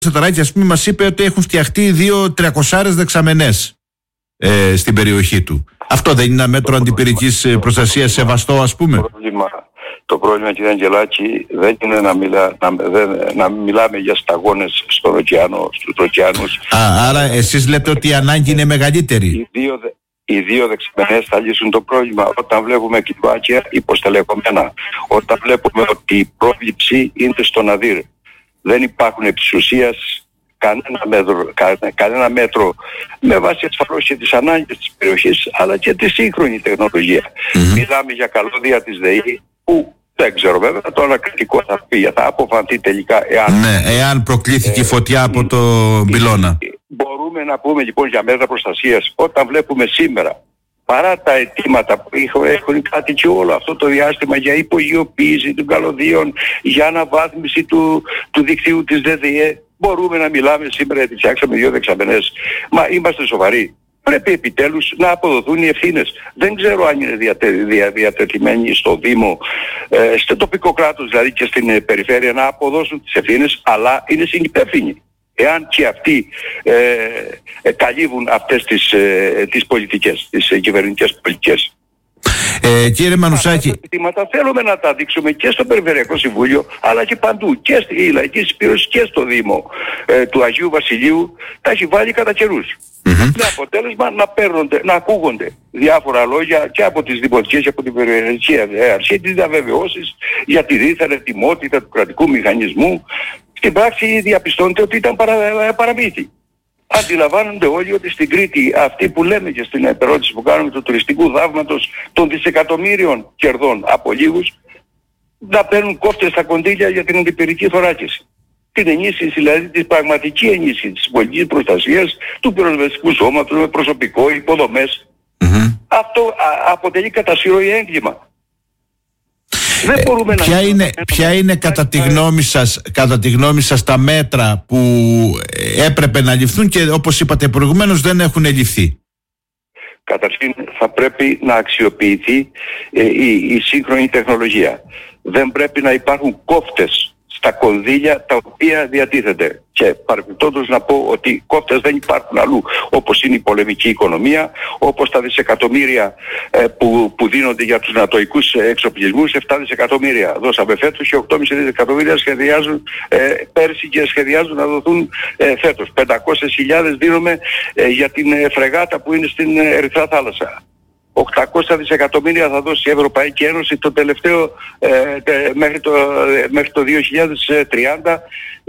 Σαταράκη, ας πούμε, μας είπε ότι έχουν φτιαχτεί 2-300 δεξαμενές στην περιοχή του. Αυτό δεν είναι ένα μέτρο αντιπυρικής προστασίας σεβαστό, ας πούμε? Το πρόβλημα, κύριε Αγγελάκη, δεν είναι να μιλάμε για σταγόνες στον ωκεανό, στους ωκεανούς. Άρα εσείς λέτε ότι η ανάγκη είναι μεγαλύτερη. Οι δύο δεξαμενές θα λύσουν το πρόβλημα όταν βλέπουμε κοιτουάκια υποστελεχωμένα. Όταν βλέπουμε ότι η πρόληψη είναι στον αδύρ. Δεν υπάρχουν επί της ουσίας κανένα μέτρο με βάση ασφαλώς και τις ανάγκες της περιοχής, αλλά και τη σύγχρονη τεχνολογία. Μιλάμε για καλώδια της ΔΕΗ που δεν ξέρω βέβαια, το ανακριτικό θα αποφανθεί τελικά εάν προκλήθηκε φωτιά από το πυλώνα. Μπορούμε να πούμε λοιπόν για μέτρα προστασίας όταν βλέπουμε σήμερα, παρά τα αιτήματα που έχουν κάτι και όλο αυτό το διάστημα για υπογειοποίηση των καλωδίων, για αναβάθμιση του δικτύου της ΔΔΕ, μπορούμε να μιλάμε σήμερα γιατί φτιάξαμε 2 δεξαμενές. Μα είμαστε σοβαροί? Πρέπει επιτέλους να αποδοθούν οι ευθύνες. Δεν ξέρω αν είναι διατεθειμένοι στο Δήμο, στο τοπικό κράτος δηλαδή και στην περιφέρεια να αποδώσουν τις ευθύνες, αλλά είναι συνυπεύθυνοι. Εάν και αυτοί καλύβουν αυτές τις πολιτικές, τις κυβερνητικές πολιτικές. Κύριε Μανουσάκη, τα θέλουμε να τα δείξουμε και στο Περιφερειακό Συμβούλιο, αλλά και παντού, και στη Λαϊκή Συσπήρωση και στο Δήμο του Αγίου Βασιλείου. Τα έχει βάλει κατά καιρούς. Με αποτέλεσμα να ακούγονται διάφορα λόγια και από τις δημοτικές και από την περιφερειακή αρχή, τις διαβεβαιώσεις για τη δίθεν ετοιμότητα του κρατικού μηχανισμού. Στην πράξη διαπιστώνεται ότι ήταν παραμύθι. Αντιλαμβάνονται όλοι ότι στην Κρήτη, αυτή που λέμε και στην επερώτηση που κάνουμε του τουριστικού θαύματος των δισεκατομμύριων κερδών από λίγους, να παίρνουν κόφτες στα κονδύλια για την αντιπυρική θωράκιση. Την ενίσχυση, δηλαδή την πραγματική ενίσχυση της πολιτικής προστασίας, του πυροσβεστικού σώματος με προσωπικό, υποδομές. Αυτό αποτελεί κατασυρωή έγκλημα. Δεν μπορούμε ποια είναι κατά τη γνώμη σας τα μέτρα που έπρεπε να ληφθούν και όπως είπατε προηγουμένως δεν έχουν ληφθεί? Καταρχήν θα πρέπει να αξιοποιηθεί η σύγχρονη τεχνολογία. Δεν πρέπει να υπάρχουν κόφτες στα κονδύλια τα οποία διατίθεται. Και παρεμπιπτόντως να πω ότι κόφτες δεν υπάρχουν αλλού, όπως είναι η πολεμική οικονομία, όπως τα δισεκατομμύρια που δίνονται για τους νατοικούς εξοπλισμούς, 7 δισεκατομμύρια δώσαμε φέτος και 8,5 δισεκατομμύρια σχεδιάζουν πέρσι και σχεδιάζουν να δοθούν φέτος. 500.000 δίνουμε για την φρεγάτα που είναι στην Ερυθρά Θάλασσα. 800 δισεκατομμύρια θα δώσει η Ευρωπαϊκή Ένωση το τελευταίο μέχρι το 2030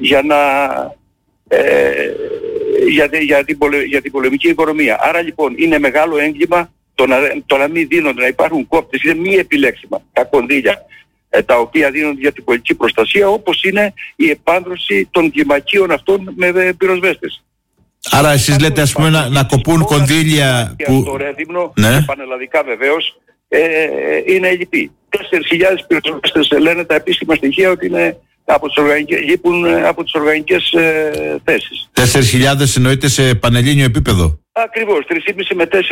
για την πολεμική οικονομία. Άρα λοιπόν είναι μεγάλο έγκλημα το να μην δίνονται, να υπάρχουν κόφτες, είναι μη επιλέξιμα τα κονδύλια τα οποία δίνονται για την πολιτική προστασία, όπως είναι η επάνδρωση των κλιμακίων αυτών με πυροσβέστες. Άρα εσείς λέτε ας πούμε να κοπούν κονδύλια που... Το Ρέδυμνο, και πανελλαδικά βεβαίως, είναι ελλειπή. 4.000 πυροσβέστες λένε τα επίσημα στοιχεία ότι είναι λείπουν από τις οργανικές θέσεις. 4.000 εννοείται σε πανελλήνιο επίπεδο? Ακριβώς, 3.500 με 4.000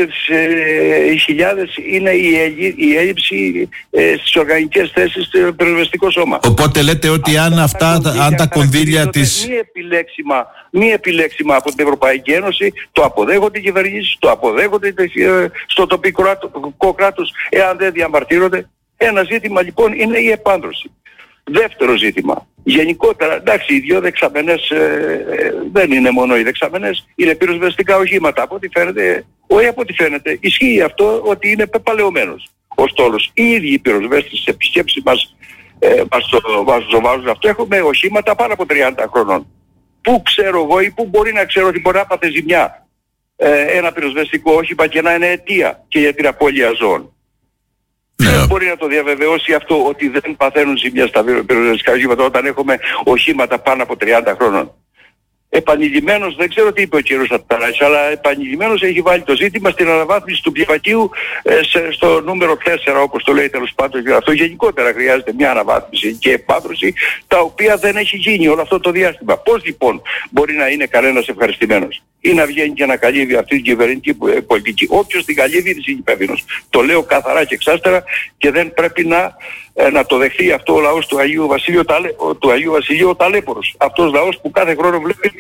είναι η έλλειψη στις οργανικές θέσεις στο πυροσβεστικό σώμα. Οπότε λέτε ότι αν τα κονδύλια της... Μη επιλέξιμα από την Ευρωπαϊκή Ένωση, το αποδέχονται οι κυβερνήσεις, το αποδέχονται στο τοπικό κράτος, εάν δεν διαμαρτύρονται. Ένα ζήτημα λοιπόν είναι η επάνδρωση. Δεύτερο ζήτημα. Γενικότερα, εντάξει, οι 2 δεξαμενές δεν είναι μόνο οι δεξαμενές, είναι πυροσβεστικά οχήματα. Από ό,τι φαίνεται, ισχύει αυτό ότι είναι πεπαλαιωμένος ο στόλος. Οι ίδιοι οι πυροσβέστες στις επισκέψεις μας το βάζουν αυτό. Έχουμε οχήματα πάνω από 30 χρονών. Πού ξέρω εγώ ή πού μπορεί να ξέρω ότι μπορεί να πάθει ζημιά ένα πυροσβεστικό όχημα και να είναι αιτία και για την απώλεια ζώων? Δεν μπορεί να το διαβεβαιώσει αυτό ότι δεν παθαίνουν ζημιά στα πυροσβεστικά οχήματα όταν έχουμε οχήματα πάνω από 30 χρόνων? επανειλημμένος, δεν ξέρω τι είπε ο κύριος Ατταράκης, αλλά επανειλημμένος έχει βάλει το ζήτημα στην αναβάθμιση του πιεβατίου στο νούμερο 4, όπως το λέει τέλος πάντων. Αυτό γενικότερα χρειάζεται μια αναβάθμιση και επάνδρωση, τα οποία δεν έχει γίνει όλο αυτό το διάστημα. Πώς λοιπόν μπορεί να είναι κανένας ευχαριστημένος ή να βγαίνει και να καλύβει αυτή την κυβερνητική πολιτική? Όποιος την καλύβει είναι υπεύθυνος. Το λέω καθαρά και εξάστερα και δεν πρέπει να το δεχθεί αυτό ο λαός του Αγίου Βασιλείου ο ταλέπορος. Αυτός ο λαός που κάθε χρόνο βλέπει